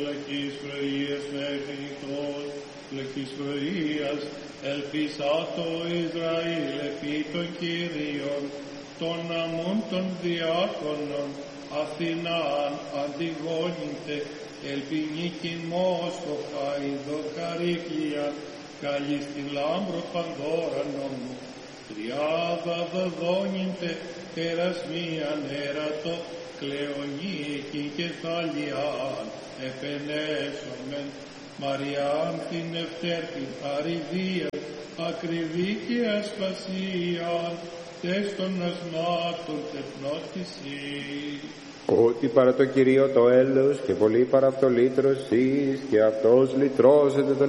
λαϊκής πρωίας μέχρι νυχτός, λαϊκής πρωίας, ελπίσα το Ισραήλ επί των Κύριων, των αμών των διάκονων, Αθηνάν Αντιγόνητε, ελπινίκη Μόσχοφα, Ιδοκαρίκλια, καλή στη λάμπρο παντόρανον μου, τριάδα δοδόνητε, περασμίαν έρατο, κλεονίκη και θαλιάν, επενέσομεν, Μαριάν την ευτέρπην αριδία, ακριβή και ασπασίαν, τες των ασμάτων τεπνότησή. Ότι παρά το Κυρίο το έλεος και πολύ παρά αυτό λύτρωσης, και αυτός λυτρώσεται τον